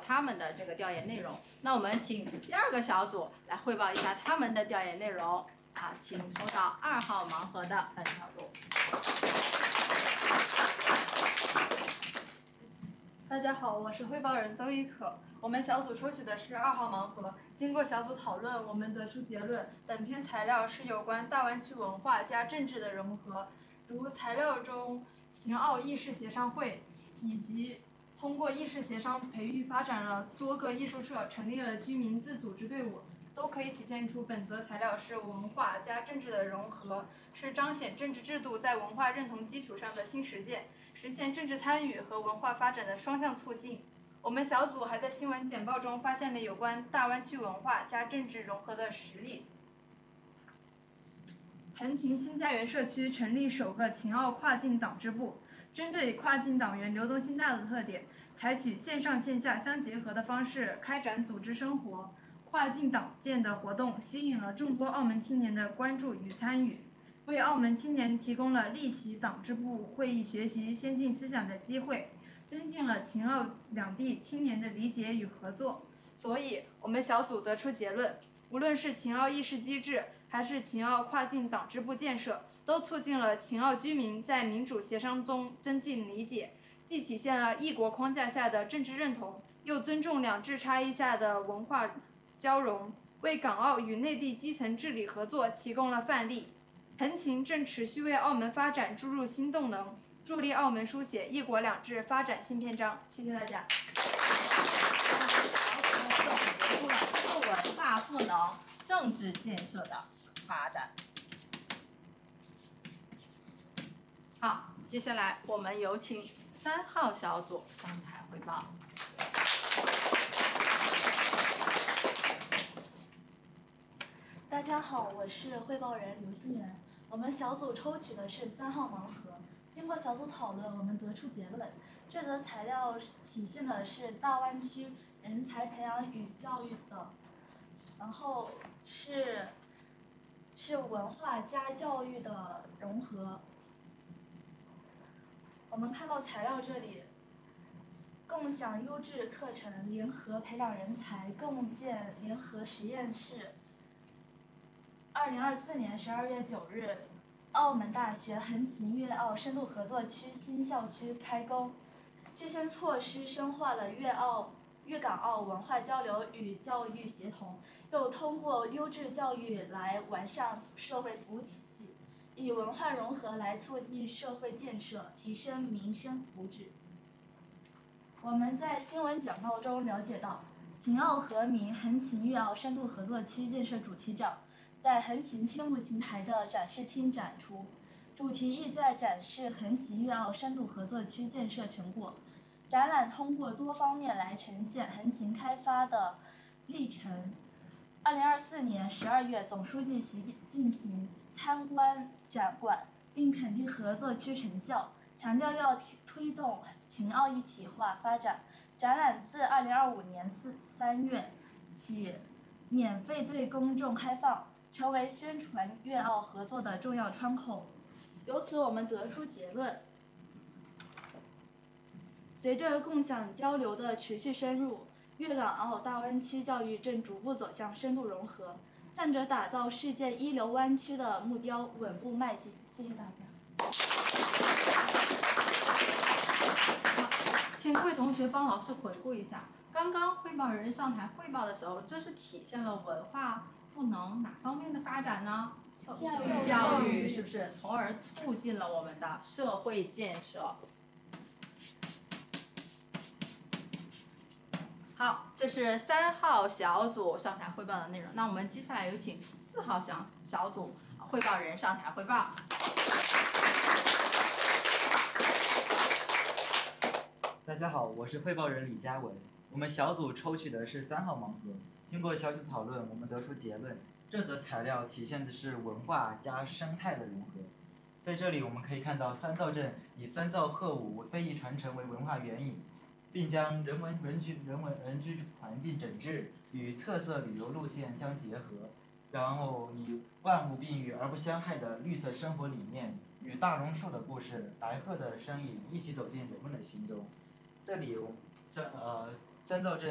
他们的这个调研内容。那我们请第2个小组来汇报一下他们的调研内容。请抽到2号盲盒的本小组。 大家好，我是汇报人邹一可。我们小组抽取的是2号盲盒。经过小组讨论，我们得出结论：本篇材料是有关大湾区文化加政治的融合，如材料中秦澳意识协商会以及通过意识协商培育发展了多个艺术社，成立了居民自组织队伍，都可以体现出本则材料是文化加政治的融合，是彰显政治制度在文化认同基础上的新实践，实现政治参与和文化发展的双向促进。我们小组还在新闻简报中发现了有关大湾区文化加政治融合的实例。横琴新家园社区成立首个秦澳跨境党支部，针对跨境党员流动性大的特点，采取线上线下相结合的方式开展组织生活。跨境党建的活动吸引了众多澳门青年的关注与参与，为澳门青年提供了立席党支部会议学习先进思想的机会，增进了秦澳两地青年的理解与合作。所以，我们小组得出结论，无论是秦澳议事机制，还是秦澳跨境党支部建设，都促进了秦澳居民在民主协商中增进理解，既体现了一国框架下的政治认同，又尊重两制差异下的文化交融，为港澳与内地基层治理合作提供了范例。横琴正持续为澳门发展注入新动能，助力澳门书写一国两制发展新篇章。谢谢大家。 出了旧文化赋能政治建设的发展。好，接下来我们有请3号小组上台汇报。 大家好，我是汇报人刘欣媛。我们小组抽取的是3号盲盒。经过小组讨论，我们得出结论：这则材料体现的是大湾区人才培养与教育的，然后是文化加教育的融合。我们看到材料这里，共享优质课程，联合培养人才，共建联合实验室。2024年12月9日，澳门大学横琴粤澳深度合作区新校区开工。这项措施深化了粤港澳文化交流与教育协同，又通过优质教育来完善社会服务体系，以文化融合来促进社会建设，提升民生福祉。我们在新闻简报中了解到，秦澳和民横琴粤澳深度合作区建设主题展在横琴天目琴台的展示厅展出，主题意在展示横琴粤澳深度合作区建设成果。展览通过多方面来呈现横琴开发的历程。2024年12月，总书记习近平参观展馆，并肯定合作区成效，强调要推动秦澳一体化发展。展览自2025年3月起免费对公众开放，成为宣传粤澳合作的重要窗口。由此我们得出结论：随着共享交流的持续深入，粤港澳大湾区教育正逐步走向深度融合，向着打造世界一流湾区的目标稳步迈进。谢谢大家。 请各位同学帮老师回顾一下，刚刚汇报人上台汇报的时候，这是体现了文化赋能哪方面的发展呢？教育是不是？从而促进了我们的社会建设。好，这是3号小组上台汇报的内容。那我们接下来有请4号小组汇报人上台汇报。 大家好，我是汇报人李佳文。我们小组抽取的是3号盲盒。经过小组讨论，我们得出结论：这则材料体现的是文化加生态的融合。在这里，我们可以看到三灶镇以三灶鹤舞非遗传承为文化援引，并将人居环境整治与特色旅游路线相结合，然后以万物并育而不相害的绿色生活理念与大榕树的故事、白鹤的身影一起走进人们的心中。这里三灶镇